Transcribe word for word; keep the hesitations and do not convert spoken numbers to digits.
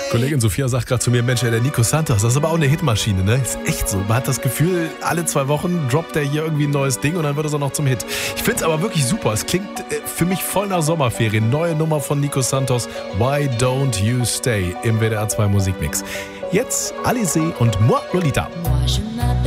Kollegin Sophia sagt gerade zu mir, Mensch, der Nico Santos, das ist aber auch eine Hitmaschine, ne? Ist echt so. Man hat das Gefühl, alle zwei Wochen droppt der hier irgendwie ein neues Ding und dann wird es auch noch zum Hit. Ich finde es aber wirklich super. Es klingt für mich voll nach Sommerferien. Neue Nummer von Nico Santos, Why Don't You Stay im W D R zwei Musikmix. Jetzt Alizé und Moi Lolita. Moi, je m'appelle